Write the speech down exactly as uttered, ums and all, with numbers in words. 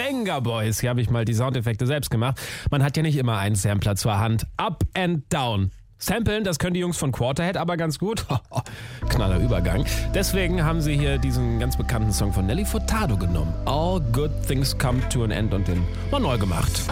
Venga Boys. Hier habe ich mal die Soundeffekte selbst gemacht. Man hat ja nicht immer einen Sampler zur Hand. Up and down. Samplen, das können die Jungs von Quarterhead aber ganz gut. Knaller Übergang. Deswegen haben sie hier diesen ganz bekannten Song von Nelly Furtado genommen. All Good Things Come to an End und den mal neu gemacht.